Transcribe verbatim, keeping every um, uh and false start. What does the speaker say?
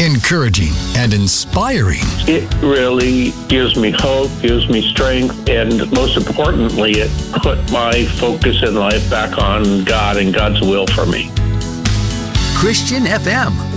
encouraging, and inspiring. It really gives me hope, gives me strength, and most importantly, it put my focus in life back on God and God's will for me. Christian F M.